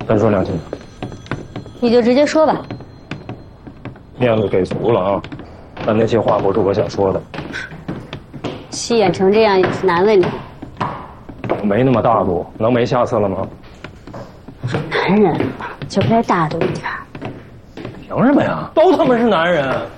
单说2斤。 你就直接说吧。 面子给足了啊，但那些话不是我想说的。 气演成这样也是难为你。 我没那么大度，能没下次了吗？ 男人就该大度一点。 凭什么呀？都他妈是男人。